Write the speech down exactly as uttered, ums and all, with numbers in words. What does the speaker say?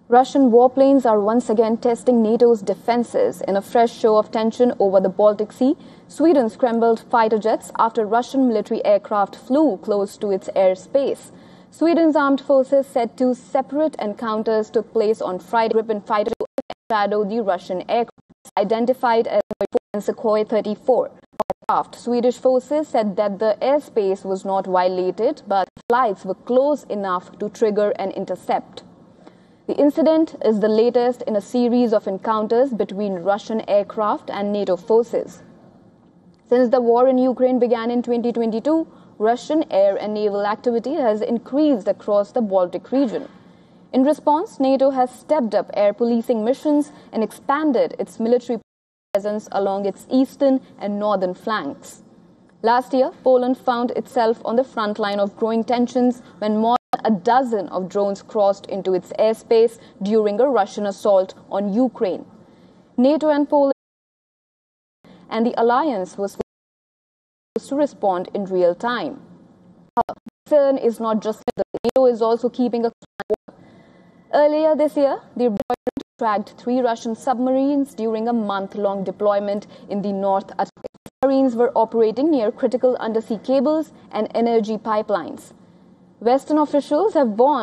Russian warplanes are once again testing NATO's defenses in a fresh show of tension over the Baltic Sea. Sweden scrambled fighter jets after Russian military aircraft flew close to its airspace. Sweden's armed forces said two separate encounters took place on Friday. Gripen fighter to shadow the Russian aircraft, identified as Sukhoi thirty-four. Swedish forces said that the airspace was not violated, but flights were close enough to trigger an intercept. The incident is the latest in a series of encounters between Russian aircraft and NATO forces. Since the war in Ukraine began in twenty twenty-two, Russian air and naval activity has increased across the Baltic region. In response, NATO has stepped up air policing missions and expanded its military presence along its eastern and northern flanks. Last year, Poland found itself on the front line of growing tensions when more than a dozen of drones crossed into its airspace during a Russian assault on Ukraine. NATO and Poland and the alliance was to respond in real time. However, concern is not just that NATO is also keeping a Earlier this year, the tracked three Russian submarines during a month-long deployment in the North Atlantic. Submarines were operating near critical undersea cables and energy pipelines. Western officials have warned